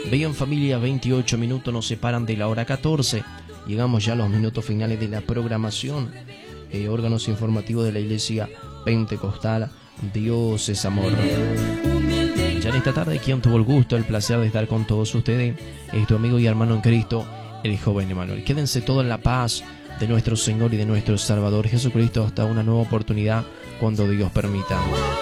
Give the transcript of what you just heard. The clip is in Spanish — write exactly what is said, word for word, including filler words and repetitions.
Bien, familia, veintiocho minutos nos separan de la hora catorce. Llegamos ya a los minutos finales de la programación. Eh, órganos informativos de la Iglesia Pentecostal Dios es Amor. Ya en esta tarde, quien tuvo el gusto, el placer de estar con todos ustedes es tu amigo y hermano en Cristo, el joven Emanuel. Quédense todos en la paz de nuestro Señor y de nuestro Salvador Jesucristo hasta una nueva oportunidad cuando Dios permita.